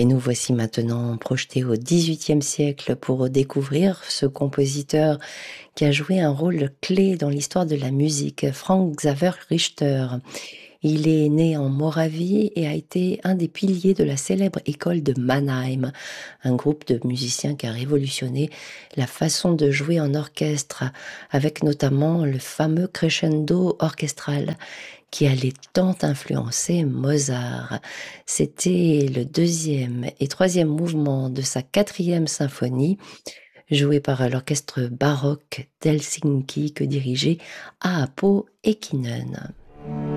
Et nous voici maintenant projetés au XVIIIe siècle pour découvrir ce compositeur qui a joué un rôle clé dans l'histoire de la musique, Frank Xaver Richter. Il est né en Moravie et a été un des piliers de la célèbre école de Mannheim, un groupe de musiciens qui a révolutionné la façon de jouer en orchestre, avec notamment le fameux crescendo orchestral qui allait tant influencer Mozart. C'était le deuxième et troisième mouvement de sa quatrième symphonie, joué par l'orchestre baroque d'Helsinki que dirigeait Aapo Heikkinen.